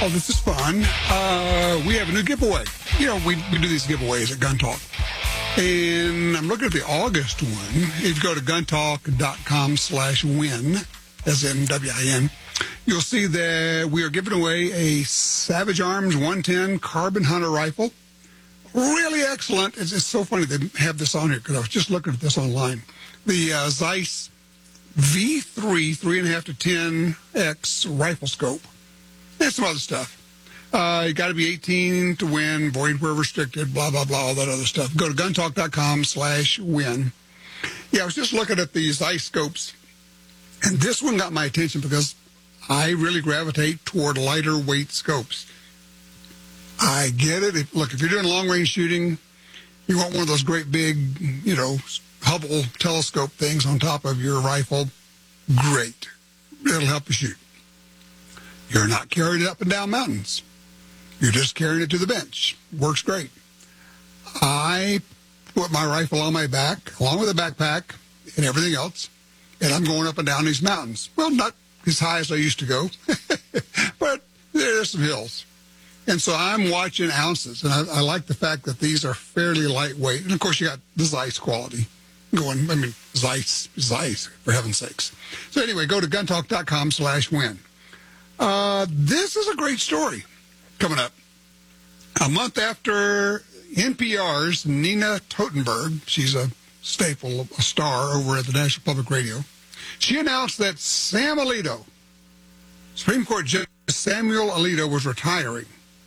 Oh, this is fun. We have a new giveaway. You know, we do these giveaways at Gun Talk. And I'm looking at the August one. If you go to guntalk.com/win, as in WIN, you'll see that we are giving away a Savage Arms 110 Carbon Hunter rifle. Really excellent. It's so funny they have this on here because I was just looking at this online. The Zeiss V3 3.5 to 10X rifle scope. And some other stuff. You got to be 18 to win, void where restricted, blah, blah, blah, all that other stuff. Go to guntalk.com/win. Yeah, I was just looking at these Zeiss scopes, and this one got my attention because I really gravitate toward lighter weight scopes. I get it. Look, if you're doing long-range shooting, you want one of those great big, Hubble telescope things on top of your rifle. Great. It'll help you shoot. You're not carrying it up and down mountains. You're just carrying it to the bench. Works great. I put my rifle on my back, along with a backpack and everything else, and I'm going up and down these mountains. Well, not as high as I used to go, but there's some hills. And so I'm watching ounces, and I like the fact that these are fairly lightweight. And, of course, you got the Zeiss quality going. I mean, Zeiss, for heaven's sakes. So anyway, go to guntalk.com/win. This is a great story coming up. A month after NPR's Nina Totenberg, she's a staple, a star over at the National Public Radio, she announced that Sam Alito, Supreme Court Judge Samuel Alito, was retiring.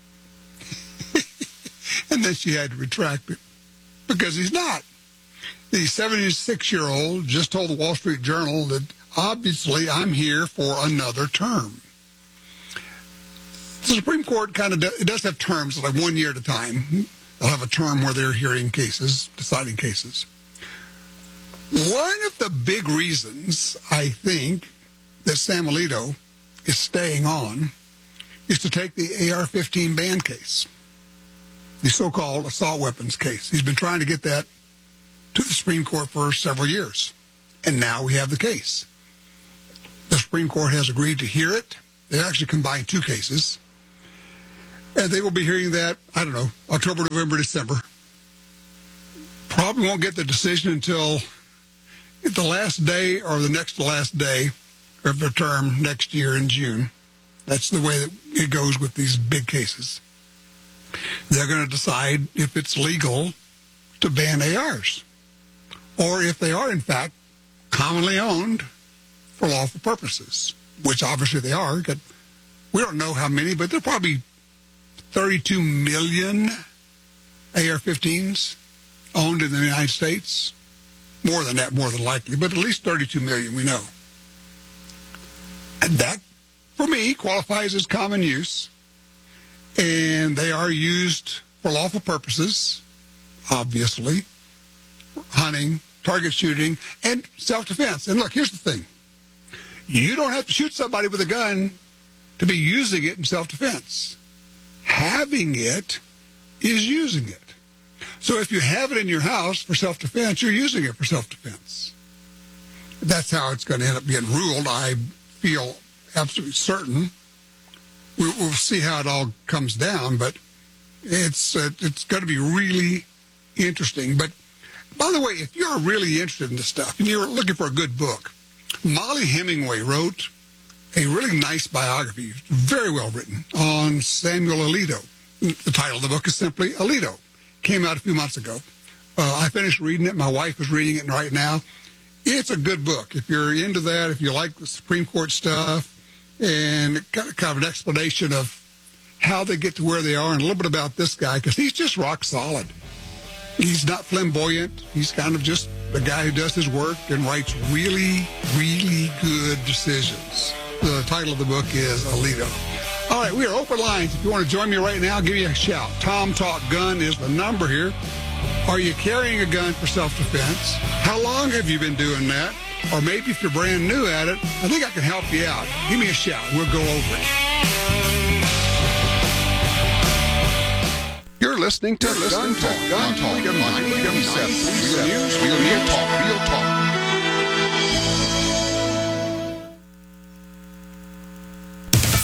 And then she had to retract it because he's not. The 76-year-old just told the Wall Street Journal that, obviously, I'm here for another term. The Supreme Court it does have terms, like 1 year at a time. They'll have a term where they're hearing cases, deciding cases. One of the big reasons, I think, that Sam Alito is staying on is to take the AR-15 ban case, the so-called assault weapons case. He's been trying to get that to the Supreme Court for several years, and now we have the case. The Supreme Court has agreed to hear it. They actually combined two cases. And they will be hearing that, October, November, December. Probably won't get the decision until the last day or the next to last day of their term next year in June. That's the way that it goes with these big cases. They're going to decide if it's legal to ban ARs, or if they are, in fact, commonly owned for lawful purposes, which obviously they are. We don't know how many, but they're probably 32 million AR-15s owned in the United States. More than that, more than likely, but at least 32 million we know. And that, for me, qualifies as common use. And they are used for lawful purposes, obviously, hunting, target shooting, and self-defense. And look, here's the thing. You don't have to shoot somebody with a gun to be using it in self-defense. Having it is using it. So if you have it in your house for self-defense, you're using it for self-defense. That's how it's going to end up being ruled, I feel absolutely certain. We'll see how it all comes down, but it's going to be really interesting. But, by the way, if you're really interested in this stuff and you're looking for a good book, Molly Hemingway wrote a really nice biography, very well written, on Samuel Alito. The title of the book is simply Alito. Came out a few months ago. I finished reading it. My wife is reading it right now. It's a good book. If you're into that, if you like the Supreme Court stuff, and kind of an explanation of how they get to where they are, and a little bit about this guy, because he's just rock solid. He's not flamboyant. He's kind of just the guy who does his work and writes really, really good decisions. The title of the book is Alito. All right, we are open lines. If you want to join me right now, give me a shout. Tom Talk Gun is the number here. Are you carrying a gun for self-defense? How long have you been doing that? Or maybe if you're brand new at it, I think I can help you out. Give me a shout. We'll go over it. You're listening to Gun Talk. Gun Talk. Real news, real talk, real talk.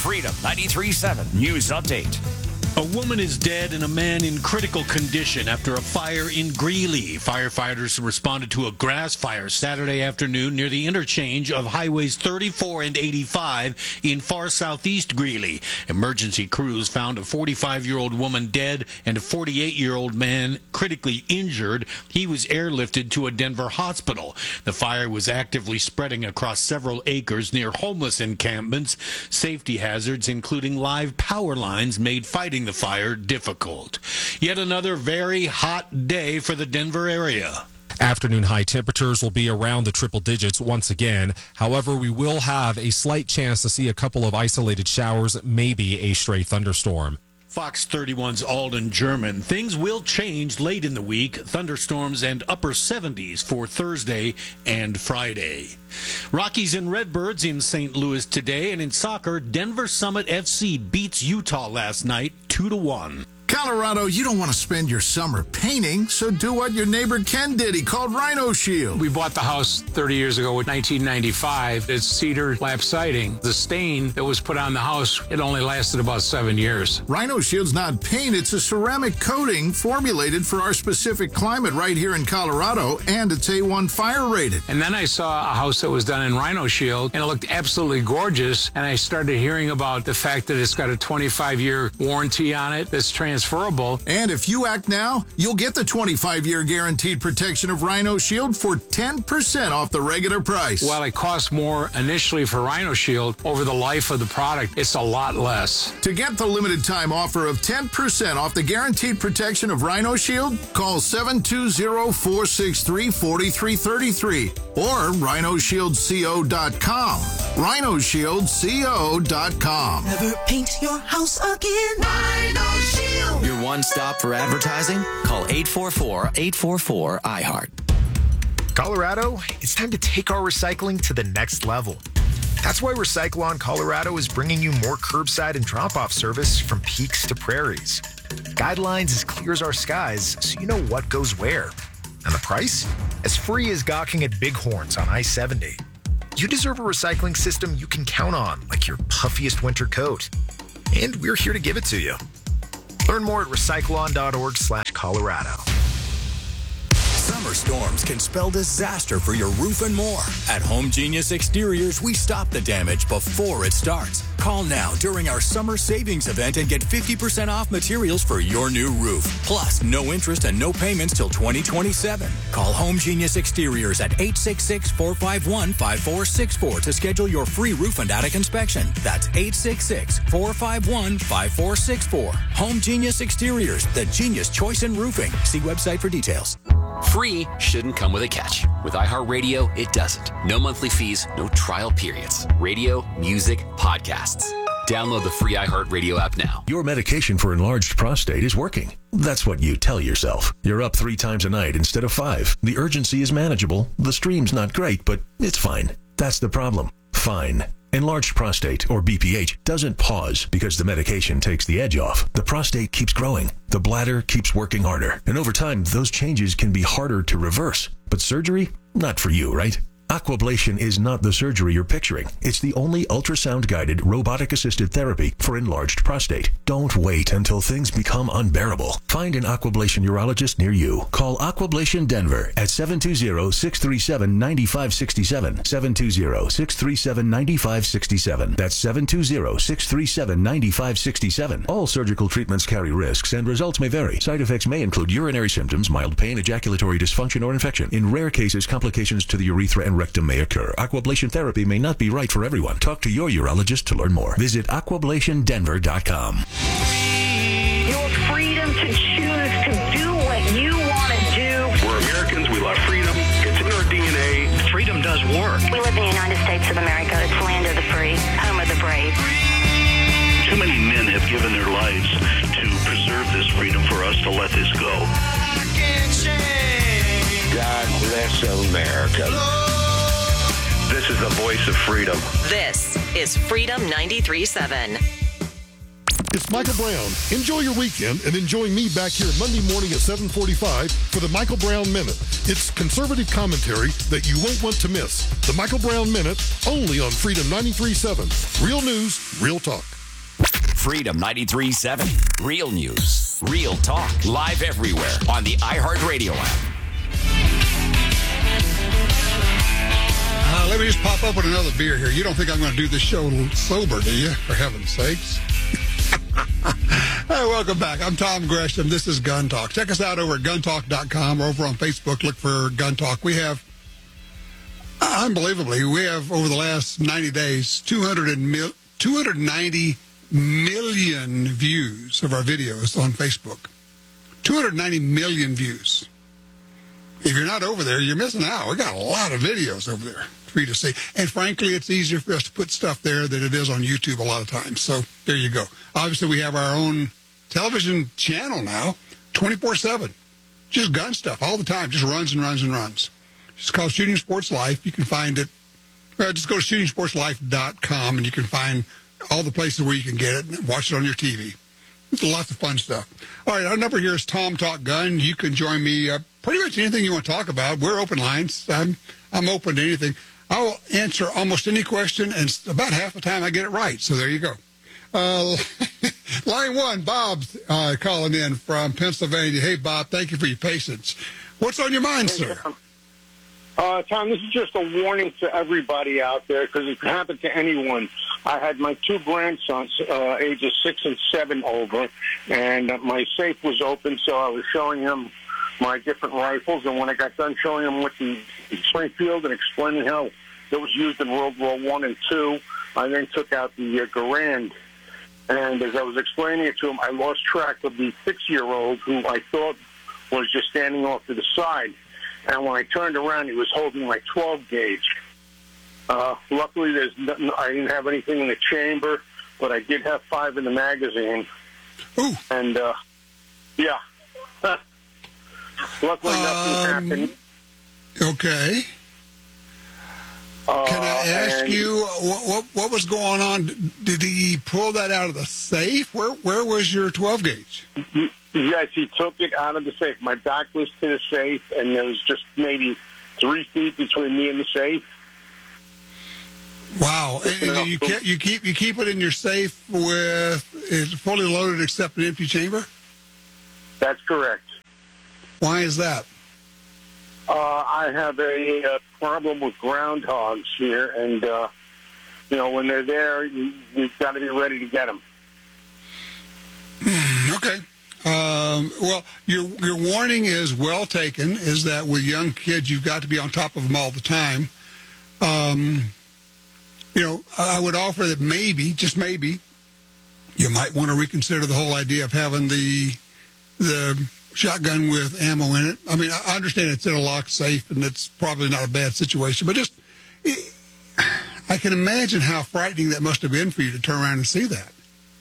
Freedom 93.7 News Update. A woman is dead and a man in critical condition after a fire in Greeley. Firefighters responded to a grass fire Saturday afternoon near the interchange of highways 34 and 85 in far southeast Greeley. Emergency crews found a 45-year-old woman dead and a 48-year-old man critically injured. He was airlifted to a Denver hospital. The fire was actively spreading across several acres near homeless encampments. Safety hazards, including live power lines, made fighting the fire difficult. Yet another very hot day for the Denver area. Afternoon high temperatures will be around the triple digits once again. However, we will have a slight chance to see a couple of isolated showers, maybe a stray thunderstorm. Fox 31's Alden German. Things will change late in the week. Thunderstorms and upper 70s for Thursday and Friday. Rockies and Redbirds in St. Louis today. And in soccer, Denver Summit FC beats Utah last night 2-1. Colorado, you don't want to spend your summer painting, so do what your neighbor Ken did. He called Rhino Shield. We bought the house 30 years ago in 1995. It's cedar lap siding. The stain that was put on the house, it only lasted about 7 years. Rhino Shield's not paint, it's a ceramic coating formulated for our specific climate right here in Colorado, and it's A1 fire rated. And then I saw a house that was done in Rhino Shield, and it looked absolutely gorgeous, and I started hearing about the fact that it's got a 25-year warranty on it that's transferable. And if you act now, you'll get the 25-year guaranteed protection of Rhino Shield for 10% off the regular price. While it costs more initially for Rhino Shield, over the life of the product, it's a lot less. To get the limited time offer of 10% off the guaranteed protection of Rhino Shield, call 720-463-4333 or rhinoshieldco.com. rhinoshieldco.com. Never paint your house again. Rhino Shield. Your one stop for advertising? Call 844-844-IHEART. Colorado, it's time to take our recycling to the next level. That's why Recyclon Colorado is bringing you more curbside and drop-off service from peaks to prairies. Guidelines as clear as our skies, so you know what goes where. And the price? As free as gawking at bighorns on I-70. You deserve a recycling system you can count on, like your puffiest winter coat. And we're here to give it to you. Learn more at recyclon.org/Colorado. Summer storms can spell disaster for your roof and more. At Home Genius Exteriors, we stop the damage before it starts. Call now during our summer savings event and get 50% off materials for your new roof. Plus, no interest and no payments till 2027. Call Home Genius Exteriors at 866-451-5464 to schedule your free roof and attic inspection. That's 866-451-5464. Home Genius Exteriors, the genius choice in roofing. See website for details. Free shouldn't come with a catch. With iHeartRadio, it doesn't. No monthly fees, no trial periods. Radio, music, podcasts. Download the free iHeartRadio app now. Your medication for enlarged prostate is working. That's what you tell yourself. You're up 3 times a night instead of 5. The urgency is manageable. The stream's not great, but it's fine. That's the problem. Fine. Enlarged prostate, or BPH, doesn't pause because the medication takes the edge off. The prostate keeps growing. The bladder keeps working harder. And over time, those changes can be harder to reverse. But surgery? Not for you, right? Aquablation is not the surgery you're picturing. It's the only ultrasound-guided, robotic-assisted therapy for enlarged prostate. Don't wait until things become unbearable. Find an Aquablation urologist near you. Call Aquablation Denver at 720-637-9567. 720-637-9567. That's 720-637-9567. All surgical treatments carry risks, and results may vary. Side effects may include urinary symptoms, mild pain, ejaculatory dysfunction, or infection. In rare cases, complications to the urethra and rectum may occur. Aquablation therapy may not be right for everyone. Talk to your urologist to learn more. Visit aquablationdenver.com. Your freedom to choose to do what you want to do. We're Americans. We love freedom. It's in our DNA. Freedom does work. We live in the United States of America. It's land of the free, home of the brave. Too many men have given their lives to preserve this freedom for us to let this go. God bless America. This is the voice of freedom. This is Freedom 93.7. It's Michael Brown. Enjoy your weekend and enjoy me back here Monday morning at 7:45 for the Michael Brown Minute. It's conservative commentary that you won't want to miss. The Michael Brown Minute, only on Freedom 93.7. Real news, real talk. Freedom 93.7. Real news, real talk, live everywhere on the iHeartRadio app. Let me just pop up with another beer here. You don't think I'm going to do this show sober, do you? For heaven's sakes. Hey, welcome back. I'm Tom Gresham. This is Gun Talk. Check us out over at guntalk.com or over on Facebook. Look for Gun Talk. We have, unbelievably, over the last 90 days, 290 million views of our videos on Facebook. 290 million views. If you're not over there, you're missing out. We got a lot of videos over there for you to see. And frankly, it's easier for us to put stuff there than it is on YouTube a lot of times. So there you go. Obviously, we have our own television channel now, 24/7. Just gun stuff all the time. Just runs and runs and runs. It's called Shooting Sports Life. You can find it. Just go to shootingsportslife.com and you can find all the places where you can get it and watch it on your TV. It's lots of fun stuff. All right, our number here is Tom Talk Gun. You can join me pretty much anything you want to talk about. We're open lines. I'm open to anything. I will answer almost any question, and about half the time I get it right. So there you go. Line one, Bob's calling in from Pennsylvania. Hey, Bob, thank you for your patience. What's on your mind, sir? Tom, this is just a warning to everybody out there because it can happen to anyone. I had my two grandsons, ages 6 and 7, over, and my safe was open, so I was showing them my different rifles. And when I got done showing them with the Springfield and explaining how it was used in World War I and II, I then took out the Garand. And as I was explaining it to him, I lost track of the 6-year-old who I thought was just standing off to the side. And when I turned around, he was holding my 12-gauge. Luckily, I didn't have anything in the chamber, but I did have 5 in the magazine. Ooh. And, yeah. Luckily, nothing happened. Okay. Can I ask you what was going on? Did he pull that out of the safe? Where was your 12-gauge? Yes, he took it out of the safe. My back was to the safe, and there was just maybe 3 feet between me and the safe. Wow! And you keep it in your safe with it's fully loaded except an empty chamber? That's correct. Why is that? I have a problem with groundhogs here, and when they're there, you've got to be ready to get them. Okay. Well, your warning is well taken. Is that with young kids, you've got to be on top of them all the time. I would offer that maybe, just maybe, you might want to reconsider the whole idea of having the shotgun with ammo in it. I mean, I understand it's in a locked safe, and it's probably not a bad situation, but I can imagine how frightening that must have been for you to turn around and see that.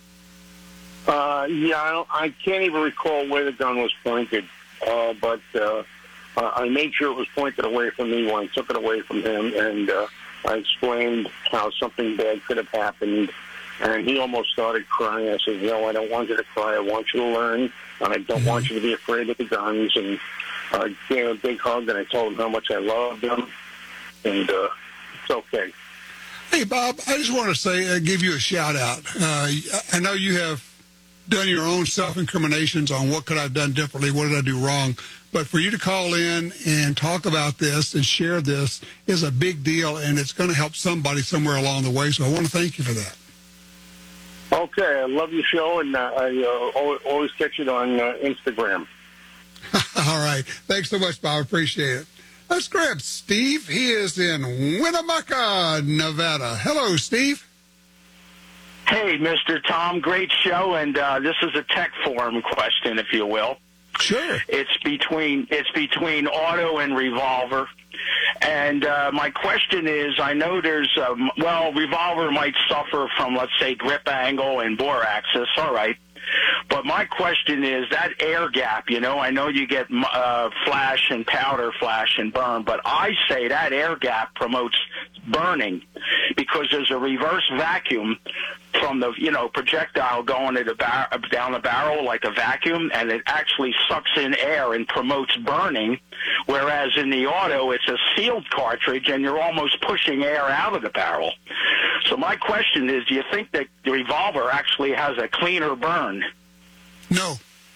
I can't even recall where the gun was pointed, but I made sure it was pointed away from me when I took it away from him, and I explained how something bad could have happened, and he almost started crying. I said, no, I don't want you to cry. I want you to learn, and I don't want you to be afraid of the guns. And I gave him a big hug, and I told him how much I loved him, and it's okay. Hey, Bob, I just want to say, give you a shout-out. I know you have done your own self-incriminations on what could I have done differently, what did I do wrong, but for you to call in and talk about this and share this is a big deal, and it's going to help somebody somewhere along the way, so I want to thank you for that. Okay, I love your show, and I always catch it on Instagram. All right. Thanks so much, Bob. Appreciate it. Let's grab Steve. He is in Winnemucca, Nevada. Hello, Steve. Hey, Mr. Tom, great show, and this is a tech forum question, if you will. Sure. It's between auto and revolver, and my question is, I know there's revolver might suffer from, let's say, grip angle and bore axis. All right. But my question is that air gap, I know you get flash and powder flash and burn, but I say that air gap promotes burning because there's a reverse vacuum from the, projectile going down the barrel like a vacuum, and it actually sucks in air and promotes burning, whereas in the auto it's a sealed cartridge and you're almost pushing air out of the barrel. So my question is, do you think that the revolver actually has a cleaner burn? No.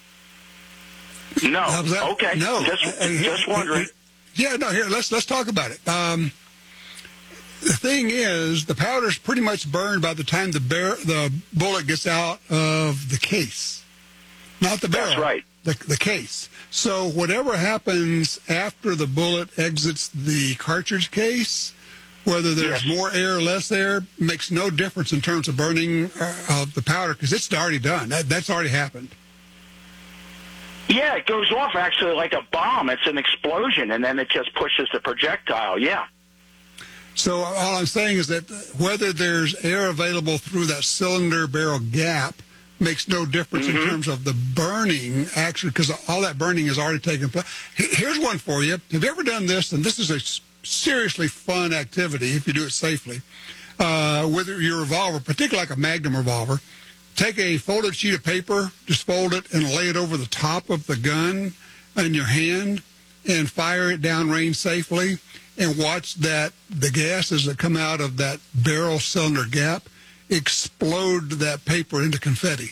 No. Okay. No. Just wondering. Yeah, no, here, let's talk about it. The thing is, the powder's pretty much burned by the time the bullet gets out of the case. Not the barrel. That's right. The case. So whatever happens after the bullet exits the cartridge case, whether there's more air or less air, makes no difference in terms of burning of the powder, because it's already done. That's already happened. Yeah, it goes off actually like a bomb. It's an explosion, and then it just pushes the projectile. Yeah. So all I'm saying is that whether there's air available through that cylinder barrel gap makes no difference in terms of the burning, actually, because all that burning has already taken place. Here's one for you. Have you ever done this? And this is a seriously fun activity if you do it safely. With your revolver, particularly like a Magnum revolver, take a folded sheet of paper, just fold it and lay it over the top of the gun in your hand and fire it downrange safely, and watch that the gases that come out of that barrel cylinder gap explode that paper into confetti.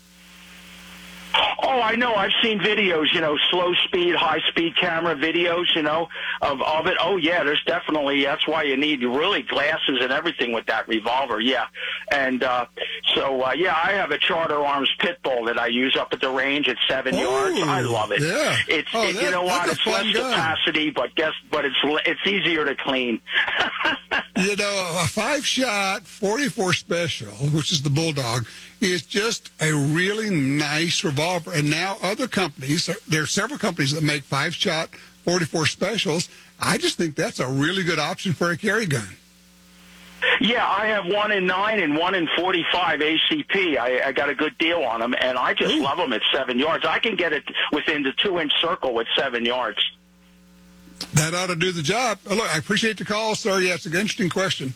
Oh, I know. I've seen videos, slow speed, high speed camera videos, of it. Oh, yeah, there's definitely, that's why you need really glasses and everything with that revolver, yeah. And I have a Charter Arms pit bull that I use up at the range at 7 yards. I love it. Yeah. It's less capacity, but it's easier to clean. A 5-shot 44 Special, which is the Bulldog, is just a really nice revolver. And now other companies, there are several companies that make 5-shot 44 Specials. I just think that's a really good option for a carry gun. Yeah, I have one in 9 and one in 45 ACP. I got a good deal on them, and I just love them at 7 yards. I can get it within the 2-inch circle with 7 yards. That ought to do the job. Look, I appreciate the call, sir. Yeah, it's an interesting question.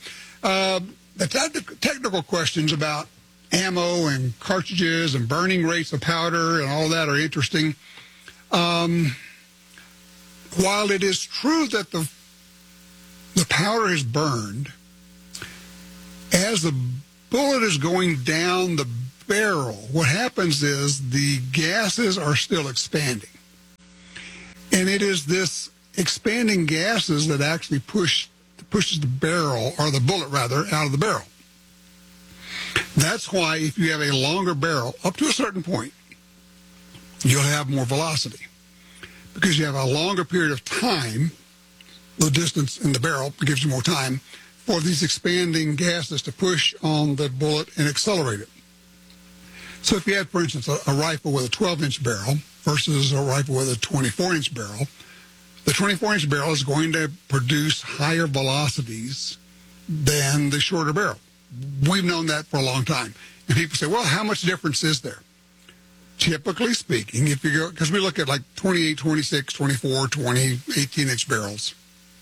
The technical questions about ammo and cartridges and burning rates of powder and all that are interesting. While it is true that the powder is burned, as the bullet is going down the barrel, what happens is the gases are still expanding. And it is this expanding gases that actually pushes the barrel, or the bullet rather, out of the barrel. That's why if you have a longer barrel, up to a certain point, you'll have more velocity. Because you have a longer period of time, the distance in the barrel gives you more time for these expanding gases to push on the bullet and accelerate it. So if you had, for instance, a rifle with a 12-inch barrel versus a rifle with a 24-inch barrel, the 24-inch barrel is going to produce higher velocities than the shorter barrel. We've known that for a long time. And people say, well, how much difference is there? Typically speaking, if you go, because we look at like 28, 26, 24, 20, 18-inch barrels.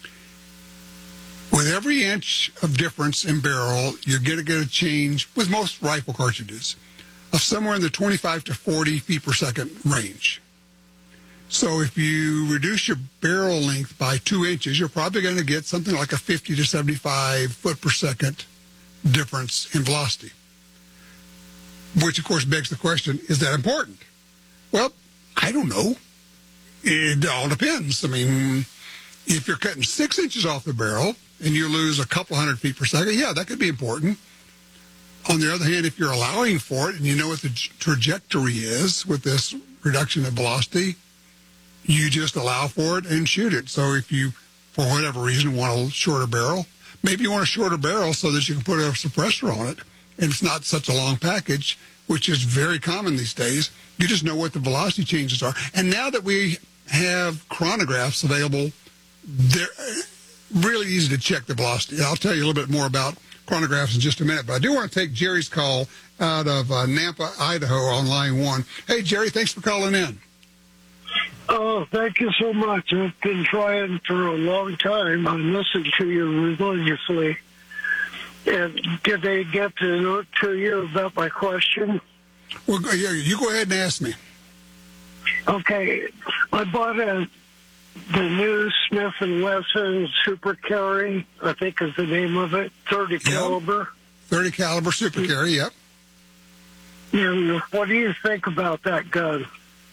With every inch of difference in barrel, you're going to get a change, with most rifle cartridges, of somewhere in the 25 to 40 feet per second range. So if you reduce your barrel length by 2 inches, you're probably going to get something like a 50 to 75 foot per second difference in velocity. Which, of course, begs the question, is that important? Well, I don't know. It all depends. I mean, if you're cutting 6 inches off the barrel and you lose a couple hundred feet per second, yeah, that could be important. On the other hand, if you're allowing for it and you know what the trajectory is with this reduction of velocity, you just allow for it and shoot it. So if you, for whatever reason, want a shorter barrel, maybe you want a shorter barrel so that you can put a suppressor on it, and it's not such a long package, which is very common these days. You just know what the velocity changes are. And now that we have chronographs available, they're really easy to check the velocity. I'll tell you a little bit more about chronographs in just a minute, but I do want to take Jerry's call out of Nampa, Idaho on line 1. Hey, Jerry, thanks for calling in. Oh, thank you so much. I've been trying for a long time and listened to you religiously. And did they get to you about my question? Well, yeah, you go ahead and ask me. Okay. I bought the new Smith & Wesson Super Carry, I think is the name of it, 30 caliber. 30 caliber super carry, yep. And what do you think about that gun?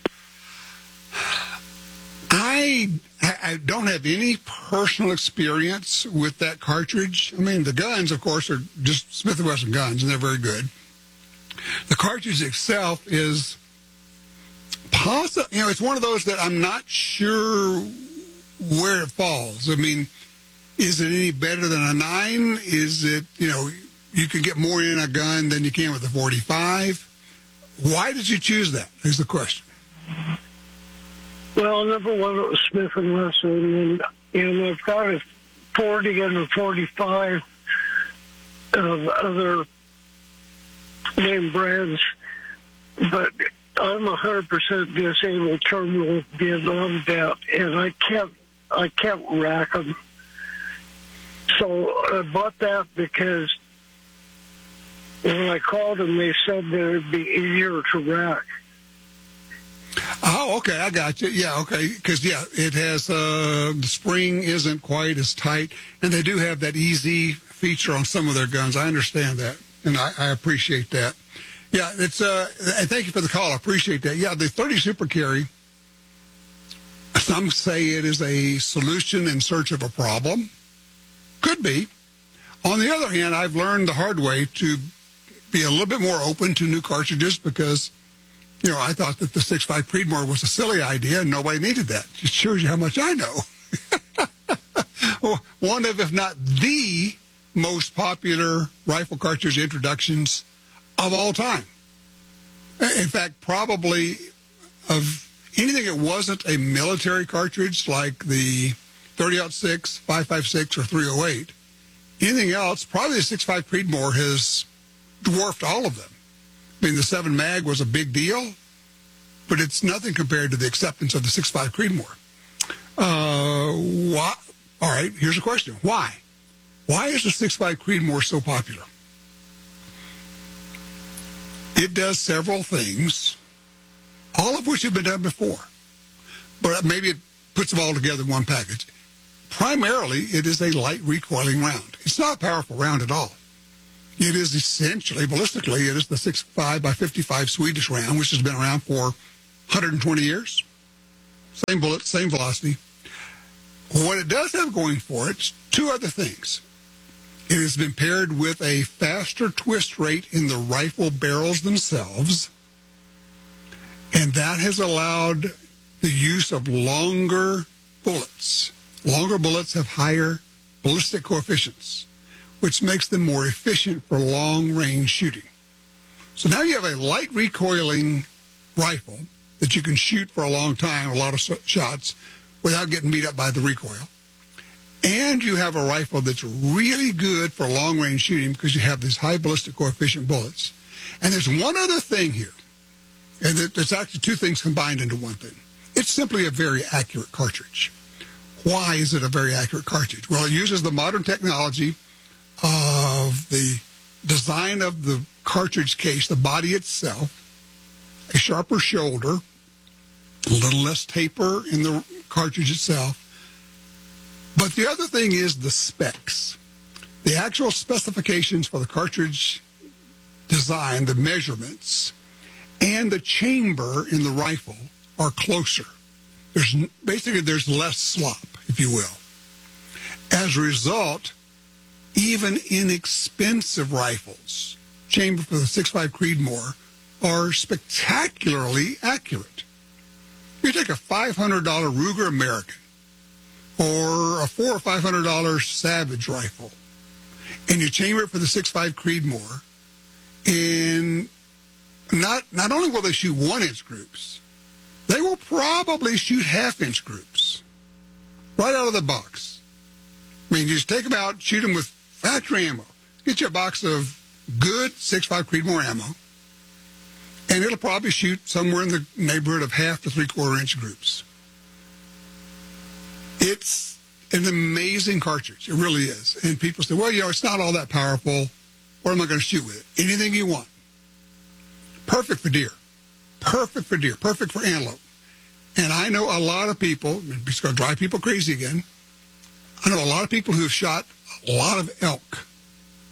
I don't have any personal experience with that cartridge. I mean, the guns, of course, are just Smith & Wesson guns, and they're very good. The cartridge itself is possible. You know, it's one of those that I'm not sure where it falls. I mean, is it any better than a 9? Is it, you know, you can get more in a gun than you can with a 45? Why did you choose that is the question. Well, number one, it was Smith & Wesson, and I've got a 40 and a 45 of other name brands, but I'm 100% disabled, terminal Vietnam vet, and I can't rack them. So I bought that because when I called them, they said that it'd be easier to rack. Oh, okay, I got you. Yeah, okay, because, yeah, it has, the spring isn't quite as tight, and they do have that easy feature on some of their guns. I understand that, and I appreciate that. Yeah, it's, and thank you for the call. I appreciate that. Yeah, the 30 Super Carry, some say it is a solution in search of a problem. Could be. On the other hand, I've learned the hard way to be a little bit more open to new cartridges because, you know, I thought that the 6.5 Creedmoor was a silly idea and nobody needed that. It shows you how much I know. One of, if not the most popular rifle cartridge introductions of all time. In fact, probably of anything that wasn't a military cartridge like the 30-06, 5.56, or 308, anything else, probably the 6.5 Creedmoor has dwarfed all of them. I mean, the 7 mag was a big deal, but it's nothing compared to the acceptance of the 6.5 Creedmoor. Why? All right, here's a question. Why? Why is the 6.5 Creedmoor so popular? It does several things, all of which have been done before, but maybe it puts them all together in one package. Primarily, it is a light recoiling round. It's not a powerful round at all. It is essentially, ballistically, it is the 6.5 by 55 Swedish round, which has been around for 120 years. Same bullet, same velocity. What it does have going for it is two other things. It has been paired with a faster twist rate in the rifle barrels themselves, and that has allowed the use of longer bullets. Longer bullets have higher ballistic coefficients, which makes them more efficient for long-range shooting. So now you have a light recoiling rifle that you can shoot for a long time, a lot of shots, without getting beat up by the recoil. And you have a rifle that's really good for long-range shooting because you have these high ballistic coefficient bullets. And there's one other thing here, and there's actually two things combined into one thing. It's simply a very accurate cartridge. Why is it a very accurate cartridge? Well, it uses the modern technology of the design of the cartridge case, the body itself, a sharper shoulder, a little less taper in the cartridge itself. But the other thing is the specs. The actual specifications for the cartridge design, the measurements, and the chamber in the rifle are closer. There's less slop, if you will. As a result, even inexpensive rifles, chamber for the 6.5 Creedmoor, are spectacularly accurate. You take a $500 Ruger American or a $400 or $500 Savage rifle, and you chamber it for the 6.5 Creedmoor, and not only will they shoot 1-inch groups, they will probably shoot half-inch groups right out of the box. I mean, you just take them out, shoot them with factory ammo. Get you a box of good 6.5 Creedmoor ammo, and it'll probably shoot somewhere in the neighborhood of half to 3/4-inch groups. It's an amazing cartridge. It really is. And people say, well, you know, it's not all that powerful. What am I going to shoot with it? Anything you want. Perfect for deer. Perfect for deer. Perfect for antelope. And I know a lot of people, it's going to drive people crazy again, I know a lot of people who have shot a lot of elk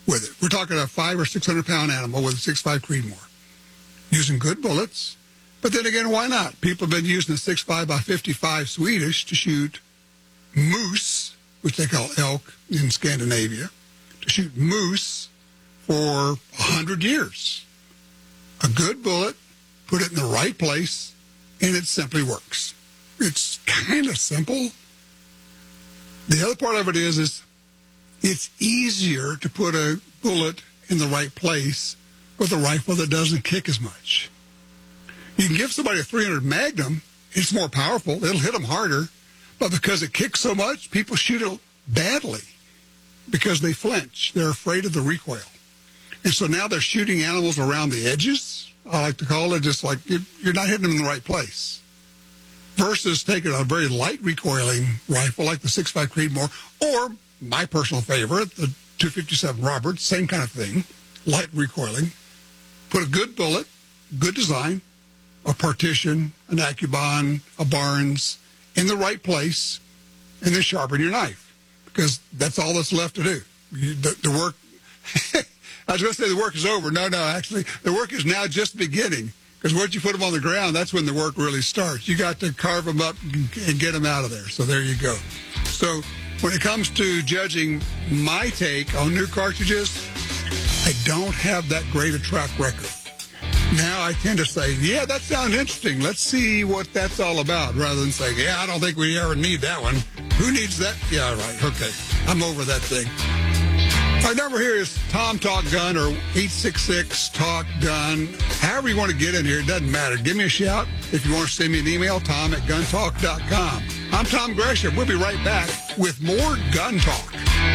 with it. We're talking a 500 or 600 pound animal with a 6.5 Creedmoor, using good bullets. But then again, why not? People have been using a 6.5 by 55 Swedish to shoot moose, which they call elk in Scandinavia, to shoot moose for 100 years. A good bullet, put it in the right place, and it simply works. It's kind of simple. The other part of it is it's easier to put a bullet in the right place with a rifle that doesn't kick as much. You can give somebody a 300 Magnum, it's more powerful, it'll hit them harder, but because it kicks so much, people shoot it badly because they flinch. They're afraid of the recoil. And so now they're shooting animals around the edges, I like to call it, just like you're not hitting them in the right place. Versus taking a very light recoiling rifle like the 6.5 Creedmoor, or my personal favorite, the 257 Roberts, same kind of thing, light recoiling. Put a good bullet, good design, a Partition, an Accubon, a Barnes, in the right place, and then sharpen your knife, because that's all that's left to do. The work, I was going to say the work is over. No, actually, the work is now just beginning, because once you put them on the ground, that's when the work really starts. You got to carve them up and get them out of there. So there you go. So when it comes to judging my take on new cartridges, I don't have that great a track record. Now I tend to say, yeah, that sounds interesting. Let's see what that's all about, rather than saying, yeah, I don't think we ever need that one. Who needs that? Yeah, right. Okay. I'm over that thing. Our number here is Tom Talk Gun, or 866-TALK-GUN. However you want to get in here, it doesn't matter. Give me a shout. If you want to send me an email, tom@guntalk.com. I'm Tom Gresham. We'll be right back with more Gun Talk.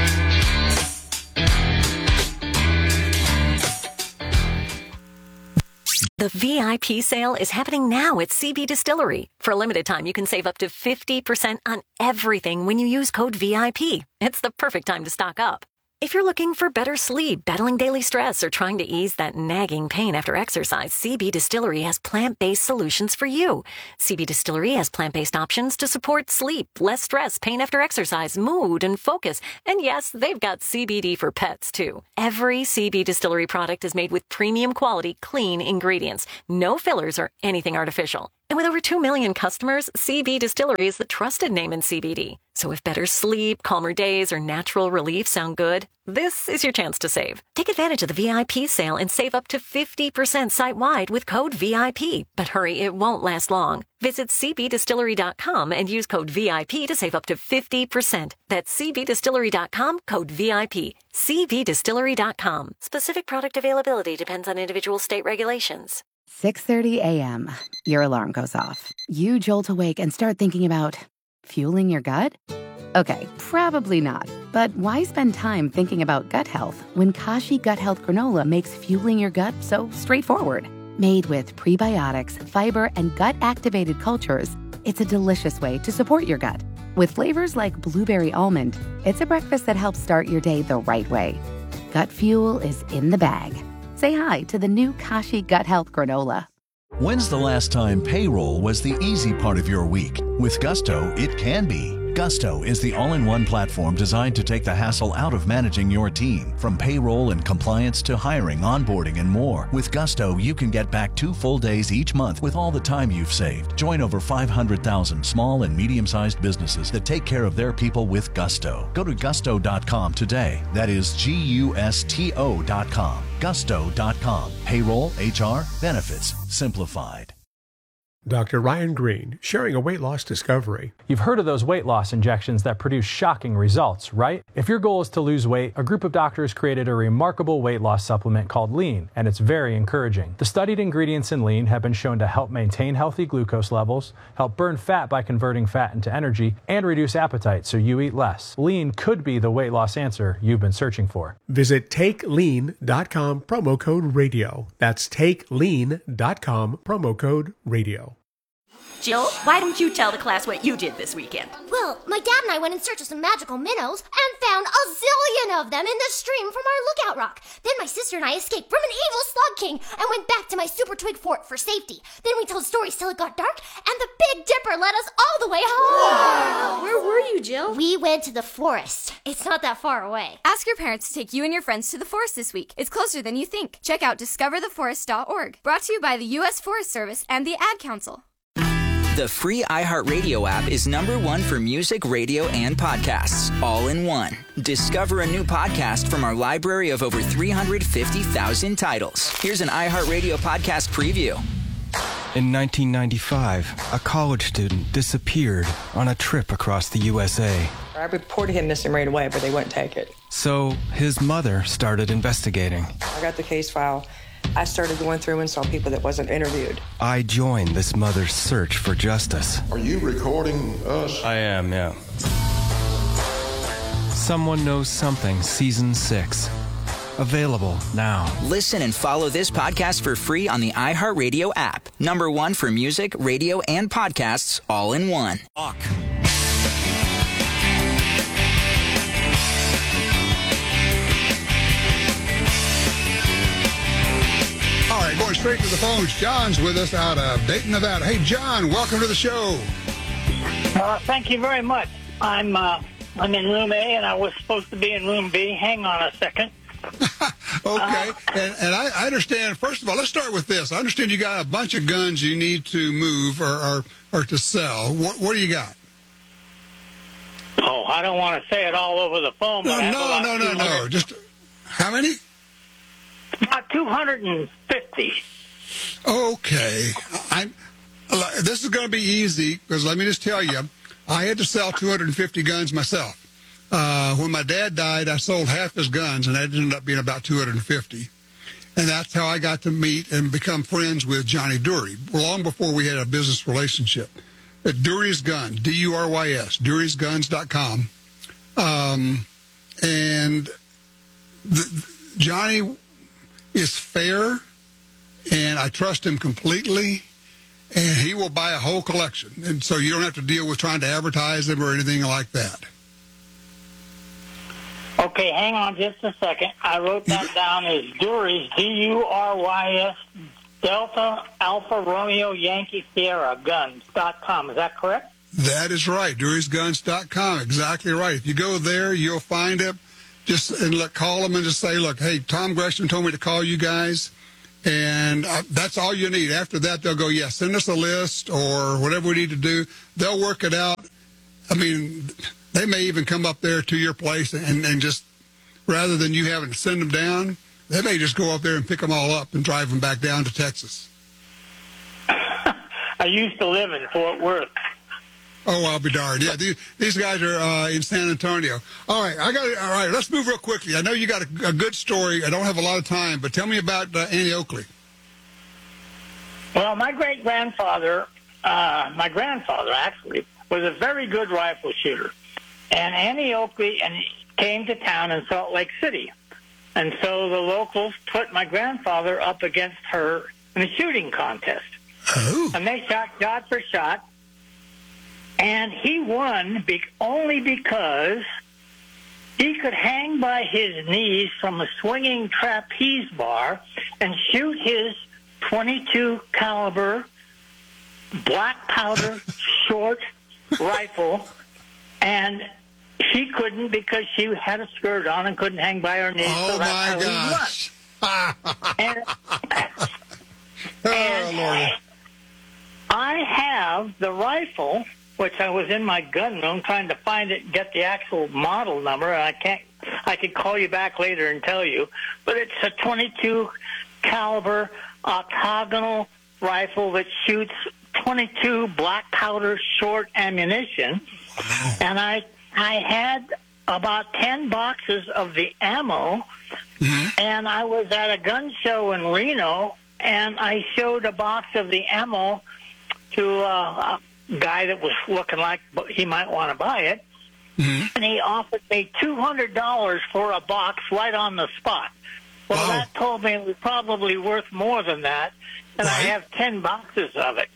The VIP sale is happening now at CB Distillery. For a limited time, you can save up to 50% on everything when you use code VIP. It's the perfect time to stock up. If you're looking for better sleep, battling daily stress, or trying to ease that nagging pain after exercise, CB Distillery has plant-based solutions for you. CB Distillery has plant-based options to support sleep, less stress, pain after exercise, mood, and focus. And yes, they've got CBD for pets, too. Every CB Distillery product is made with premium quality, clean ingredients. No fillers or anything artificial. And with over 2 million customers, CB Distillery is the trusted name in CBD. So if better sleep, calmer days, or natural relief sound good, this is your chance to save. Take advantage of the VIP sale and save up to 50% site-wide with code VIP. But hurry, it won't last long. Visit cbdistillery.com and use code VIP to save up to 50%. That's cbdistillery.com, code VIP. cbdistillery.com. Specific product availability depends on individual state regulations. 6:30 a.m. Your alarm goes off. You jolt awake and start thinking about fueling your gut? Okay, probably not. But why spend time thinking about gut health when Kashi Gut Health Granola makes fueling your gut so straightforward? Made with prebiotics, fiber, and gut-activated cultures, it's a delicious way to support your gut. With flavors like blueberry almond, it's a breakfast that helps start your day the right way. Gut fuel is in the bag. Say hi to the new Kashi Gut Health Granola. When's the last time payroll was the easy part of your week? With Gusto, it can be. Gusto is the all-in-one platform designed to take the hassle out of managing your team. From payroll and compliance to hiring, onboarding, and more. With Gusto, you can get back 2 full days each month with all the time you've saved. Join over 500,000 small and medium-sized businesses that take care of their people with Gusto. Go to gusto.com today. That is GUSTO.com. Gusto.com. Payroll, HR, benefits, simplified. Dr. Ryan Green, sharing a weight loss discovery. You've heard of those weight loss injections that produce shocking results, right? If your goal is to lose weight, a group of doctors created a remarkable weight loss supplement called Lean, and it's very encouraging. The studied ingredients in Lean have been shown to help maintain healthy glucose levels, help burn fat by converting fat into energy, and reduce appetite so you eat less. Lean could be the weight loss answer you've been searching for. Visit TakeLean.com, promo code radio. That's TakeLean.com, promo code radio. Jill, why don't you tell the class what you did this weekend? Well, my dad and I went in search of some magical minnows and found a zillion of them in the stream from our lookout rock. Then my sister and I escaped from an evil slug king and went back to my super twig fort for safety. Then we told stories till it got dark, and the Big Dipper led us all the way home. Wow. Where were you, Jill? We went to the forest. It's not that far away. Ask your parents to take you and your friends to the forest this week. It's closer than you think. Check out discovertheforest.org. Brought to you by the U.S. Forest Service and the Ad Council. The free iHeartRadio app is #1 for music, radio, and podcasts, all in one. Discover a new podcast from our library of over 350,000 titles. Here's an iHeartRadio podcast preview. In 1995, a college student disappeared on a trip across the USA. I reported him missing right away, but they wouldn't take it. So his mother started investigating. I got the case file. I started going through and saw people that wasn't interviewed. I joined this mother's search for justice. Are you recording us? I am, yeah. Someone Knows Something, Season 6. Available now. Listen and follow this podcast for free on the iHeartRadio app. #1 for music, radio, and podcasts, all in one. All right, going straight to the phones. John's with us out of Dayton, Nevada. Hey, John, welcome to the show. Thank you very much. I'm in room A, and I was supposed to be in room B. Hang on a second. Okay, and I understand, first of all, let's start with this. I understand you got a bunch of guns you need to move or to sell. What do you got? Oh, I don't want to say it all over the phone. But No. Just, how many? About 250. Okay. This is going to be easy, because let me just tell you, I had to sell 250 guns myself. When my dad died, I sold half his guns, and that ended up being about 250. And that's how I got to meet and become friends with Johnny Dury, long before we had a business relationship. At Dury's Gun, Durys, DurysGuns.com. And Johnny is fair, and I trust him completely, and he will buy a whole collection. And so you don't have to deal with trying to advertise them or anything like that. Okay, hang on just a second. I wrote that down as Durys, Durys, Delta Alpha Romeo Yankee Sierra Guns.com. Is that correct? That is right. DurysGuns.com. Exactly right. If you go there, you'll find it. Call them and just say, look, hey, Tom Gresham told me to call you guys, and that's all you need. After that, they'll go, send us a list or whatever we need to do. They'll work it out. I mean, they may even come up there to your place and just, rather than you having to send them down, they may just go up there and pick them all up and drive them back down to Texas. I used to live in Fort Worth. Oh, I'll be darned. Yeah, these guys are in San Antonio. All right, all right, let's move real quickly. I know you got a good story. I don't have a lot of time, but tell me about Annie Oakley. Well, my grandfather actually, was a very good rifle shooter. And Annie Oakley came to town in Salt Lake City. And so the locals put my grandfather up against her in a shooting contest. Oh. And they shot for shot. And he won only because he could hang by his knees from a swinging trapeze bar and shoot his .22 caliber black powder short rifle, and she couldn't because she had a skirt on and couldn't hang by her knees. Oh, so that's my how gosh. and Lord. I have the rifle, which I was in my gun room trying to find it and get the actual model number, and I could call you back later and tell you, but it's a .22 caliber octagonal rifle that shoots .22 black powder short ammunition. Wow. And I had about 10 boxes of the ammo, and I was at a gun show in Reno, and I showed a box of the ammo to a guy that was looking like he might want to buy it, and he offered me $200 for a box right on the spot. Well, that told me it was probably worth more than that, and I have 10 boxes of it.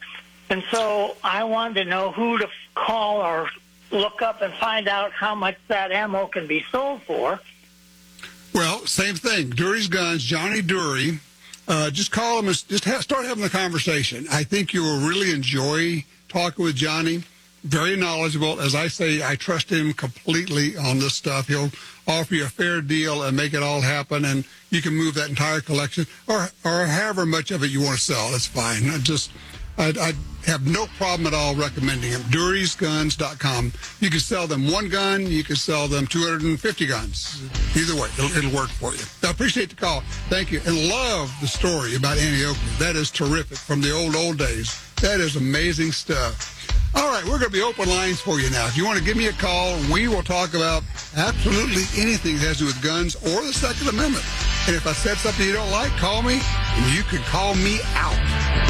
And so I wanted to know who to call or look up and find out how much that ammo can be sold for. Well, same thing. Dury's Guns, Johnny Dury. Just call him and start having the conversation. I think you will really enjoy talking with Johnny. Very knowledgeable. As I say, I trust him completely on this stuff. He'll offer you a fair deal and make it all happen, and you can move that entire collection or however much of it you want to sell. That's fine. I have no problem at all recommending him. DurysGuns.com. You can sell them one gun. You can sell them 250 guns. Either way, it'll work for you. I appreciate the call. Thank you. And love the story about Annie Oakley. That is terrific from the old days. That is amazing stuff. All right, we're going to be open lines for you now. If you want to give me a call, we will talk about absolutely anything that has to do with guns or the Second Amendment. And if I said something you don't like, call me, and you can call me out.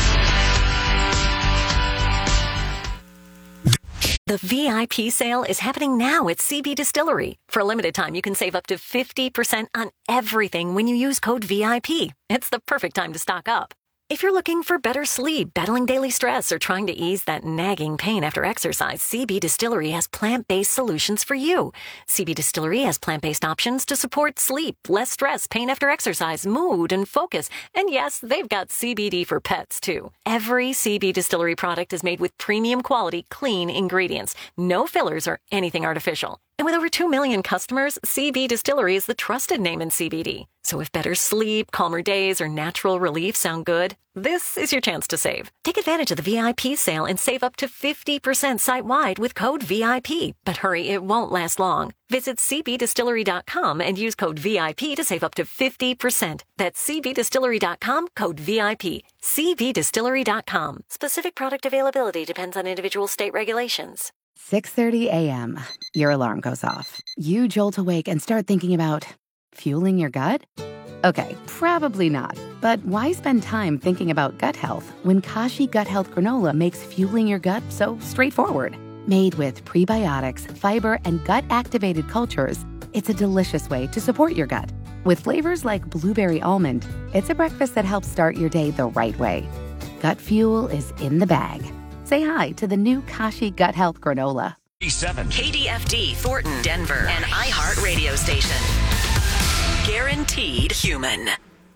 The VIP sale is happening now at CB Distillery. For a limited time, you can save up to 50% on everything when you use code VIP. It's the perfect time to stock up. If you're looking for better sleep, battling daily stress, or trying to ease that nagging pain after exercise, CB Distillery has plant-based solutions for you. CB Distillery has plant-based options to support sleep, less stress, pain after exercise, mood, and focus. And yes, they've got CBD for pets, too. Every CB Distillery product is made with premium quality, clean ingredients. No fillers or anything artificial. And with over 2 million customers, CB Distillery is the trusted name in CBD. So if better sleep, calmer days, or natural relief sound good, this is your chance to save. Take advantage of the VIP sale and save up to 50% site-wide with code VIP. But hurry, it won't last long. Visit cbdistillery.com and use code VIP to save up to 50%. That's cbdistillery.com, code VIP. cbdistillery.com. Specific product availability depends on individual state regulations. 6:30 a.m. Your alarm goes off. You jolt awake and start thinking about fueling your gut? Okay, probably not. But why spend time thinking about gut health when Kashi Gut Health Granola makes fueling your gut so straightforward? Made with prebiotics, fiber, and gut-activated cultures, it's a delicious way to support your gut. With flavors like blueberry almond, it's a breakfast that helps start your day the right way. Gut fuel is in the bag. Say hi to the new Kashi Gut Health Granola. KDFD, Thornton, Denver, an iHeart radio station. Guaranteed human.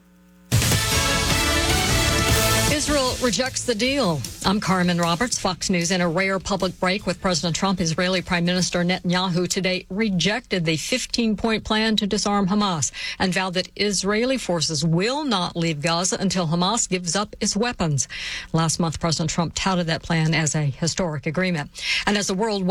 Israel rejects the deal. I'm Carmen Roberts, Fox News. In a rare public break with President Trump, Israeli Prime Minister Netanyahu today rejected the 15-point plan to disarm Hamas and vowed that Israeli forces will not leave Gaza until Hamas gives up its weapons. Last month, President Trump touted that plan as a historic agreement. And as the world